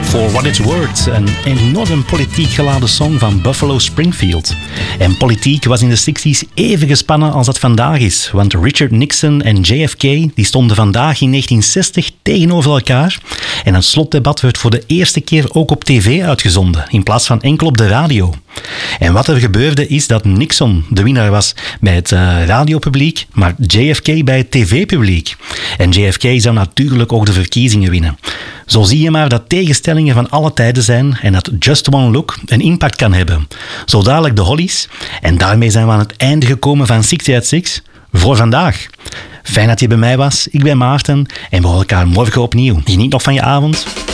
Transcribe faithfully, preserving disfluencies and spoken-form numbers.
For What It's Worth, een enorm politiek geladen song van Buffalo Springfield. En politiek was in de zestig's even gespannen als dat vandaag is, want Richard Nixon en J F K die stonden vandaag in negentien zestig tegenover elkaar en een slotdebat werd voor de eerste keer ook op tv uitgezonden, in plaats van enkel op de radio. En wat er gebeurde is dat Nixon de winnaar was bij het uh, radiopubliek, maar J F K bij het tv-publiek. En J F K zou natuurlijk ook de verkiezingen winnen. Zo zie je maar dat tegenstellingen van alle tijden zijn en dat Just One Look een impact kan hebben. Zo dadelijk de Hollies. En daarmee zijn we aan het einde gekomen van zestig uit zes voor vandaag. Fijn dat je bij mij was. Ik ben Maarten en we horen elkaar morgen opnieuw. Geniet nog van je avond.